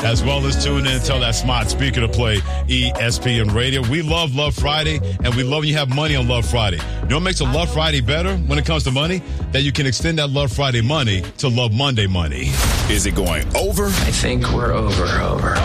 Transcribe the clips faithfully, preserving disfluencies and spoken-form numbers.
as well as tune in and tell that smart speaker to play E S P N Radio. We love Love Friday, and we love when you have money on Love Friday. You know what makes a Love Friday better when it comes to money? That you can extend that Love Friday money to Love Monday money. Is it going over? I think we're over, over.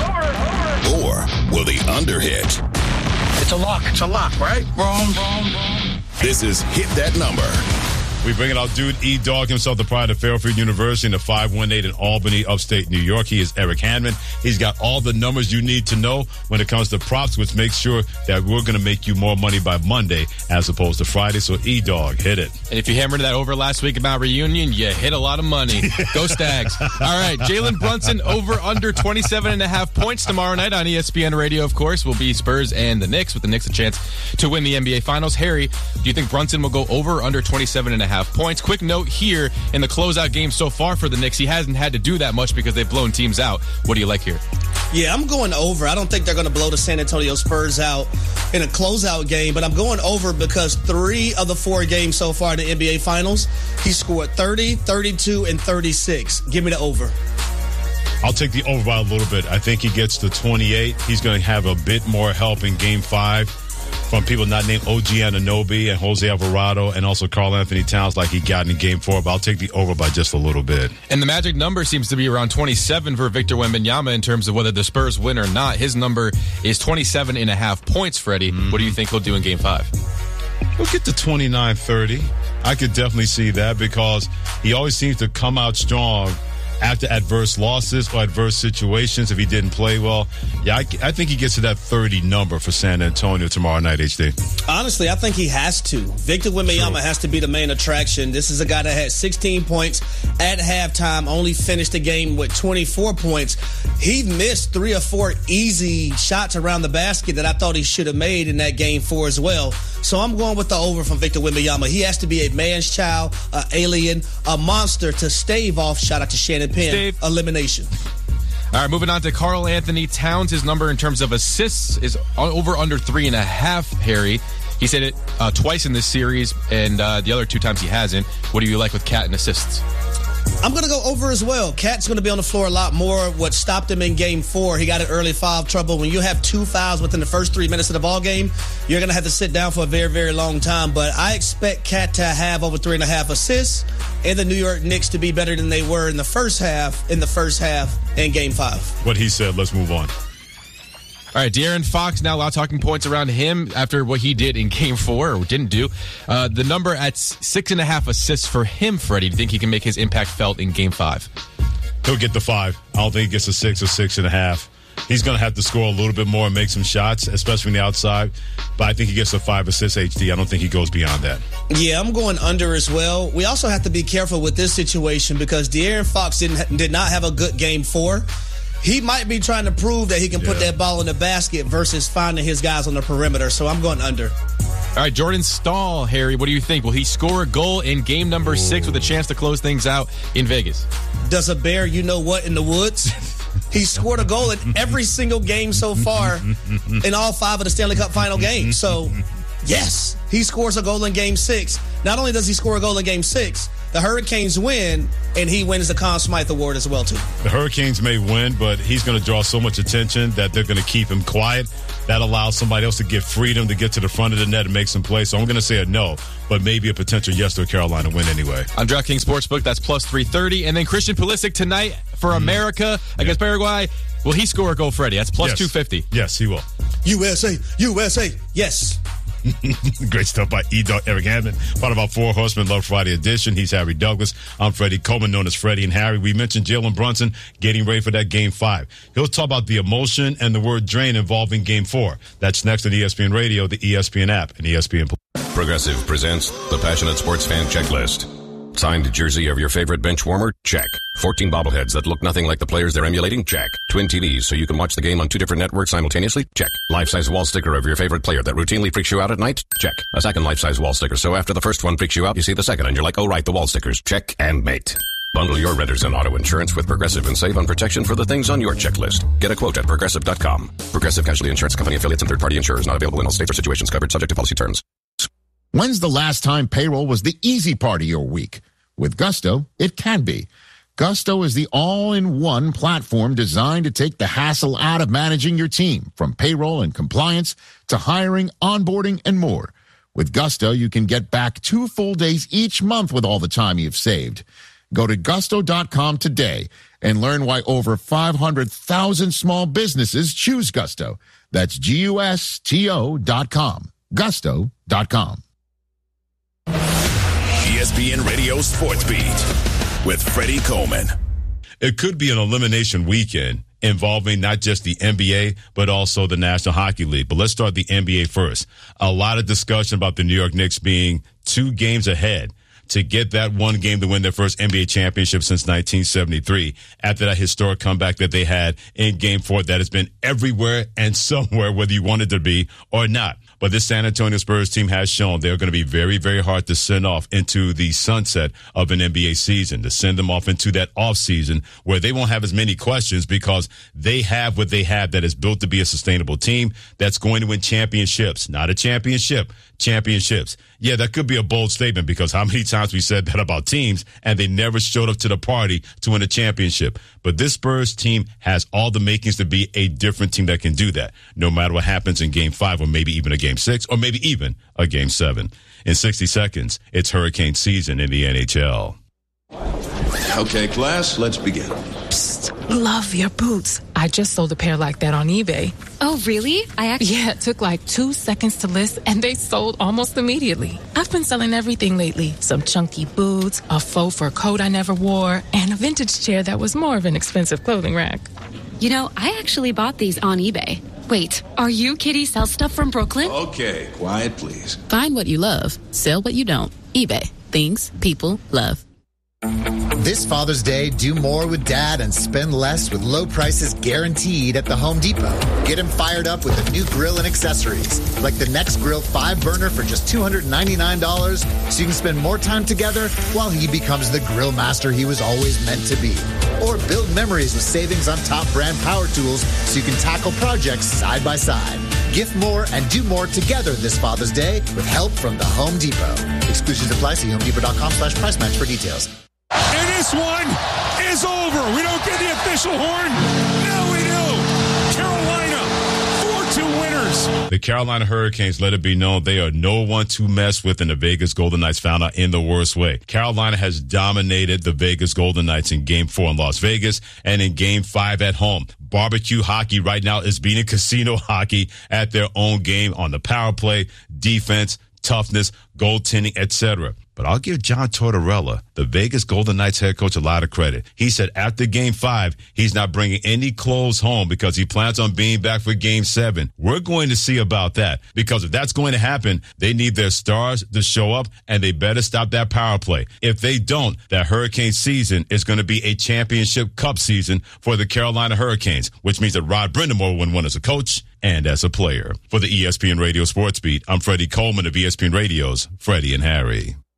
Or will the under hit? It's a lock. It's a lock, right? Wrong, wrong, wrong. This is Hit That Number. We bring in our dude, E-Dog himself, the pride of Fairfield University in the five one eight in Albany, upstate New York. He is Eric Hanman. He's got all the numbers you need to know when it comes to props, which makes sure that we're going to make you more money by Monday as opposed to Friday. So, E-Dog, hit it. And if you hammered that over last week about reunion, you hit a lot of money. Go Stags. All right, Jalen Brunson over under twenty-seven and a half points tomorrow night on E S P N Radio, of course, will be Spurs and the Knicks, with the Knicks a chance to win the N B A Finals. Harry, do you think Brunson will go over or under twenty-seven and a half points? Quick note here, in the closeout game so far for the Knicks, he hasn't had to do that much because they've blown teams out. What do you like here? Yeah, I'm going over. I don't think they're going to blow the San Antonio Spurs out in a closeout game, but I'm going over because three of the four games so far in the N B A Finals, he scored thirty, thirty-two, and thirty-six. Give me the over. I'll take the over by a little bit. I think he gets to twenty-eight. He's going to have a bit more help in game five from people not named O G Anunoby and Jose Alvarado and also Karl Anthony Towns like he got in game four, but I'll take the over by just a little bit. And the magic number seems to be around twenty-seven for Victor Wembanyama in terms of whether the Spurs win or not. His number is twenty-seven and a half points, Freddie. Mm-hmm. What do you think he'll do in game five? He'll get to twenty-nine thirty. I could definitely see that because he always seems to come out strong after adverse losses or adverse situations if he didn't play well. Yeah, I, I think he gets to that thirty number for San Antonio tomorrow night, H D. Honestly, I think he has to. Victor Wembanyama True. has to be the main attraction. This is a guy that had sixteen points at halftime, only finished the game with twenty-four points. He missed three or four easy shots around the basket that I thought he should have made in that game four as well. So I'm going with the over from Victor Wembanyama. He has to be a man's child, an alien, a monster to stave off, shout out to Shannon Penn, Stave. elimination. All right, moving on to Karl Anthony Towns. His number in terms of assists is over under three and a half, Harry. He said it uh, twice in this series, and uh, the other two times he hasn't. What do you like with Cat and assists? I'm going to go over as well. Cat's going to be on the floor a lot more. What stopped him in game four, he got an early foul trouble. When you have two fouls within the first three minutes of the ball game, you're going to have to sit down for a very, very long time. But I expect Cat to have over three and a half assists and the New York Knicks to be better than they were in the first half, in the first half in game five. What he said, let's move on. All right, De'Aaron Fox, now a lot of talking points around him after what he did in game four, or didn't do. Uh, the number at six and a half assists for him, Freddie. Do you think he can make his impact felt in game five? He'll get the five. I don't think he gets a six or six and a half. He's going to have to score a little bit more and make some shots, especially from the outside. But I think he gets a five assists, H D. I don't think he goes beyond that. Yeah, I'm going under as well. We also have to be careful with this situation because De'Aaron Fox didn't did not have a good game four. He might be trying to prove that he can put yeah. that ball in the basket versus finding his guys on the perimeter. So I'm going under. All right, Jordan Stahl, Harry, what do you think? Will he score a goal in game number Ooh. six with a chance to close things out in Vegas? Does a bear you know what in the woods? He scored a goal in every single game so far in all five of the Stanley Cup final games. So, yes, he scores a goal in game six. Not only does he score a goal in game six, the Hurricanes win, and he wins the Conn Smythe Award as well, too. The Hurricanes may win, but he's going to draw so much attention that they're going to keep him quiet. That allows somebody else to get freedom to get to the front of the net and make some plays. So I'm going to say a no, but maybe a potential yes to a Carolina win anyway. On DraftKings Sportsbook, that's plus three thirty. And then Christian Pulisic tonight for America mm. against yeah. Paraguay. Will he score a goal, Freddie? That's plus yes. two fifty. Yes, he will. U S A, U S A, yes. Great stuff by E-Dog Eric Hammond. Part of our Four Horsemen Love Friday edition. He's Harry Douglas. I'm Freddie Coleman, known as Freddie and Harry. We mentioned Jalen Brunson getting ready for that game five. He'll talk about the emotion and the word drain involving game four. That's next on E S P N Radio, the E S P N app, and E S P N. Progressive presents the Passionate Sports Fan Checklist. Signed jersey of your favorite bench warmer? Check. fourteen bobbleheads that look nothing like the players they're emulating? Check. Twin T Vs so you can watch the game on two different networks simultaneously? Check. Life-size wall sticker of your favorite player that routinely freaks you out at night? Check. A second life-size wall sticker so after the first one freaks you out, you see the second and you're like, oh right, the wall stickers. Check and mate. Bundle your renters and auto insurance with Progressive and save on protection for the things on your checklist. Get a quote at Progressive dot com. Progressive Casualty Insurance Company affiliates and third-party insurers not available in all states or situations covered subject to policy terms. When's the last time payroll was the easy part of your week? With Gusto, it can be. Gusto is the all-in-one platform designed to take the hassle out of managing your team, from payroll and compliance to hiring, onboarding, and more. With Gusto, you can get back two full days each month with all the time you've saved. Go to gusto dot com today and learn why over five hundred thousand small businesses choose Gusto. That's G U S T O dot com. gusto dot com. E S P N Radio Sports Beat with Freddie Coleman. It could be an elimination weekend involving not just the N B A, but also the National Hockey League. But let's start the N B A first. A lot of discussion about the New York Knicks being two games ahead to get that one game to win their first N B A championship since nineteen seventy-three after that historic comeback that they had in game four that has been everywhere and somewhere, whether you want it to be or not. But this San Antonio Spurs team has shown they're going to be very, very hard to send off into the sunset of an N B A season, to send them off into that off season where they won't have as many questions because they have what they have that is built to be a sustainable team that's going to win championships, not a championship, championships. Yeah, that could be a bold statement because how many times we said that about teams and they never showed up to the party to win a championship. But this Spurs team has all the makings to be a different team that can do that, no matter what happens in game five or maybe even a game six or maybe even a game seven. In sixty seconds, it's hurricane season in the N H L. Okay, class, let's begin. Psst, love your boots. I just sold a pair like that on eBay. Oh, really? I actually... Yeah, it took like two seconds to list, and they sold almost immediately. I've been selling everything lately. Some chunky boots, a faux fur coat I never wore, and a vintage chair that was more of an expensive clothing rack. You know, I actually bought these on eBay. Wait, are you Kitty Sell Stuff from Brooklyn? Okay, quiet, please. Find what you love. Sell what you don't. eBay. Things people love. This Father's Day, do more with Dad and spend less with low prices guaranteed at the Home Depot. Get him fired up with a new grill and accessories, like the Next Grill five burner for just two hundred ninety-nine dollars, so you can spend more time together while he becomes the grill master he was always meant to be. Or build memories with savings on top brand power tools so you can tackle projects side by side. Gift more and do more together this Father's Day with help from the Home Depot. Exclusions apply. See homedepot.com slash price match for details. And this one is over. We don't get the official horn. Now we do. Carolina, four two winners. The Carolina Hurricanes, let it be known, they are no one to mess with, and the Vegas Golden Knights found out in the worst way. Carolina has dominated the Vegas Golden Knights in game four in Las Vegas and in game five at home. Barbecue hockey right now is beating casino hockey at their own game on the power play, defense, toughness, goaltending, et cetera. But I'll give John Tortorella, the Vegas Golden Knights head coach, a lot of credit. He said after game five, he's not bringing any clothes home because he plans on being back for game seven. We're going to see about that, because if that's going to happen, they need their stars to show up, and they better stop that power play. If they don't, that Hurricane season is going to be a championship cup season for the Carolina Hurricanes, which means that Rod Brind'Amour will win as a coach and as a player. For the E S P N Radio Sports Beat, I'm Freddie Coleman of E S P N Radio's Freddie and Harry.